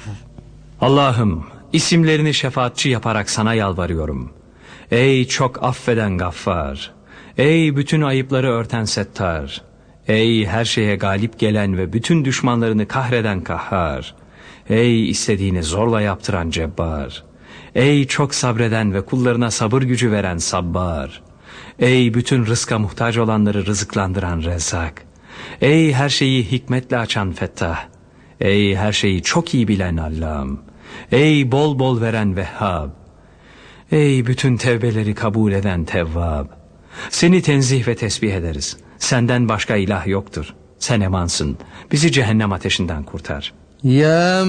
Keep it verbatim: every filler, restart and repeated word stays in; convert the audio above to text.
Allah'ım, isimlerini şefaatçi yaparak sana yalvarıyorum. Ey çok affeden Gaffar, ey bütün ayıpları örten Settar, ey her şeye galip gelen ve bütün düşmanlarını kahreden Kahhar, ey istediğini zorla yaptıran Cebbar, ey çok sabreden ve kullarına sabır gücü veren Sabbar, ey bütün rızka muhtaç olanları rızıklandıran Rezzak, ey her şeyi hikmetle açan Fettah, ey her şeyi çok iyi bilen Allah'ım, ey bol bol veren Vehhab, ey bütün tevbeleri kabul eden Tevvab, seni tenzih ve tesbih ederiz. Senden başka ilah yoktur. Sen emansın. Bizi cehennem ateşinden kurtar. Ya